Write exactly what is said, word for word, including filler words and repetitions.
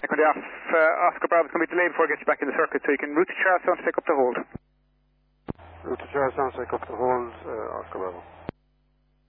Second off, uh, Oscar Bravo's going to be delayed before it gets you back in the circuit, so you can route to Charlestown to take up the hold. Route to Charlestown, take up the hold, uh, Oscar Bravo.